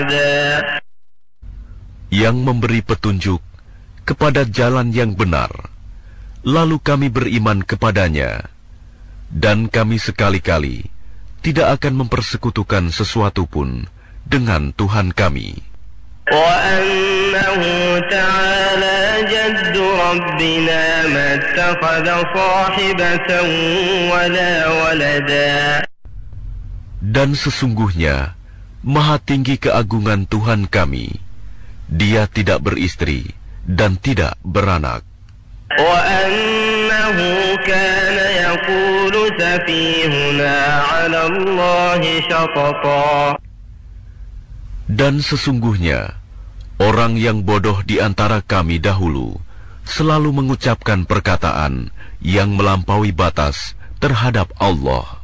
yang memberi petunjuk kepada jalan yang benar, lalu kami beriman kepadanya, dan kami sekali-kali tidak akan mempersekutukan sesuatu pun dengan Tuhan kami. وَأَنَّهُ تَعَالَى جَدُّ رَبِّنَا مَا اتَّخَذَ صَاحِبَةً وَلَا وَلَدًا. Dan sesungguhnya maha tinggi keagungan Tuhan kami, Dia tidak beristri dan tidak beranak. وَأَنَّهُ كَانَ يَقُولُ سَفِيهُنَا عَلَى اللَّهِ شَطَطًا. Dan sesungguhnya orang yang bodoh di antara kami dahulu selalu mengucapkan perkataan yang melampaui batas terhadap Allah.